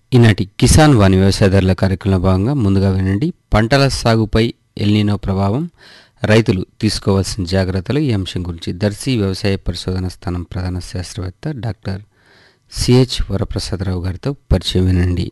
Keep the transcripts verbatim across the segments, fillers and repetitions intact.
ఈనాటి కిసాన్ వాణి వ్యవసాయదారుల కార్యక్రమంలో భాగంగా ముందుగా వినండి పంటల సాగుపై ఎల్నినో ప్రభావం, రైతులు తీసుకోవాల్సిన జాగ్రత్తలు ఈ అంశం గురించి దర్శి వ్యవసాయ పరిశోధన స్థానం ప్రధాన శాస్త్రవేత్త డాక్టర్ సిహెచ్ వరప్రసాదరావు గారితో పరిచయం వినండి.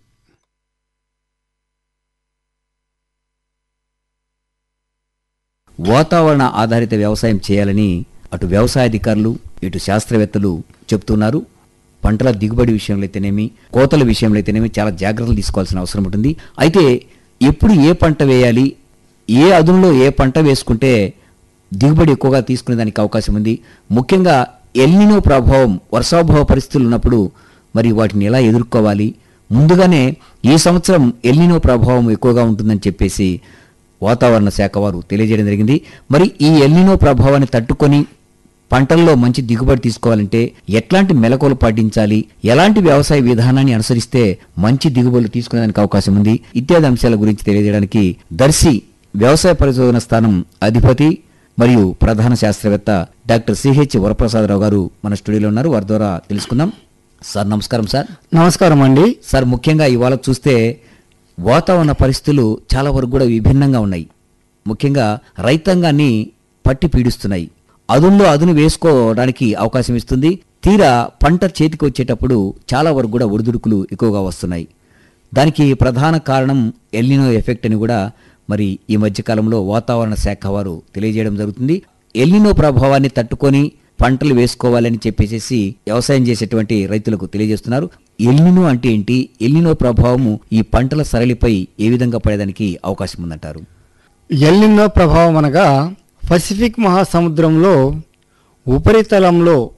వాతావరణ ఆధారిత వ్యవసాయం చేయాలని అటు వ్యవసాయ అధికారులు ఇటు శాస్త్రవేత్తలు చెప్తున్నారు. పంటల దిగుబడి విషయంలో అయితేనేమి, కోతల విషయంలో అయితేనేమి చాలా జాగ్రత్తలు తీసుకోవాల్సిన అవసరం ఉంటుంది. అయితే ఎప్పుడు ఏ పంట వేయాలి, ఏ అదునులో ఏ పంట వేసుకుంటే దిగుబడి ఎక్కువగా తీసుకునే దానికి అవకాశం ఉంది, ముఖ్యంగా ఎల్నినో ప్రభావం వర్షాభావ పరిస్థితులు ఉన్నప్పుడు మరి వాటిని ఎలా ఎదుర్కోవాలి, ముందుగానే ఈ సంవత్సరం ఎల్నినో ప్రభావం ఎక్కువగా ఉంటుందని చెప్పేసి వాతావరణ శాఖ వారు తెలియజేయడం జరిగింది. మరి ఈ ఎల్నినో ప్రభావాన్ని తట్టుకొని పంటల్లో మంచి దిగుబడి తీసుకోవాలంటే ఎట్లాంటి మెలకువలు పాటించాలి, ఎలాంటి వ్యవసాయ విధానాన్ని అనుసరిస్తే మంచి దిగుబడులు తీసుకునేదానికి అవకాశం ఉంది, ఇత్యాది అంశాల గురించి తెలియజేయడానికి దర్శి వ్యవసాయ పరిశోధన స్థానం అధిపతి మరియు ప్రధాన శాస్త్రవేత్త డాక్టర్ సిహెచ్ వరప్రసాదరావు గారు మన స్టూడియోలో ఉన్నారు. వారి ద్వారా తెలుసుకుందాం. సార్ నమస్కారం. సార్ నమస్కారం అండి. సార్ ముఖ్యంగా ఇవాళ చూస్తే వాతావరణ పరిస్థితులు చాలా వరకు కూడా విభిన్నంగా ఉన్నాయి. ముఖ్యంగా రైతాంగాన్ని పట్టి పీడిస్తున్నాయి. అదునులో అదును వేసుకోవడానికి అవకాశం ఇస్తుంది. తీరా పంట చేతికి వచ్చేటప్పుడు చాలా వరకు కూడా ఒడిదుడుకులు ఎక్కువగా వస్తున్నాయి. దానికి ప్రధాన కారణం ఎల్నినో ఎఫెక్ట్ అని కూడా మరి ఈ మధ్యకాలంలో వాతావరణ శాఖ వారు తెలియజేయడం జరుగుతుంది. ఎల్నినో ప్రభావాన్ని తట్టుకొని పంటలు వేసుకోవాలని చెప్పేసి వ్యవసాయం చేసేటువంటి రైతులకు తెలియజేస్తున్నారు. ఎల్నినో అంటే ఏంటి, ఎల్నినో ప్రభావము ఈ పంటల సరళిపై ఏ విధంగా పడేదానికి అవకాశం ఉందంటారు? ఎల్నినో ప్రభావం అనగా పసిఫిక్ మహాసముద్రంలో ఉపరితలంలో